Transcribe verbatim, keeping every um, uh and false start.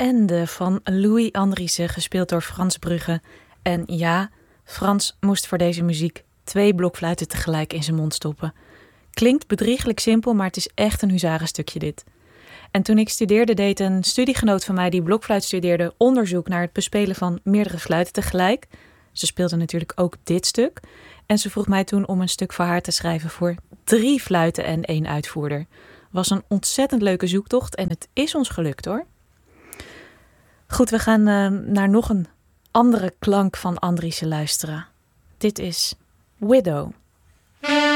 Ende van Louis Andriessen, gespeeld door Frans Brugge. En ja, Frans moest voor deze muziek twee blokfluiten tegelijk in zijn mond stoppen. Klinkt bedrieglijk simpel, maar het is echt een huzarenstukje dit. En toen ik studeerde, deed een studiegenoot van mij die blokfluit studeerde onderzoek naar het bespelen van meerdere fluiten tegelijk. Ze speelde natuurlijk ook dit stuk. En ze vroeg mij toen om een stuk voor haar te schrijven voor drie fluiten en één uitvoerder. Was een ontzettend leuke zoektocht en het is ons gelukt hoor. Goed, we gaan uh, naar nog een andere klank van Andriessen luisteren. Dit is Widow.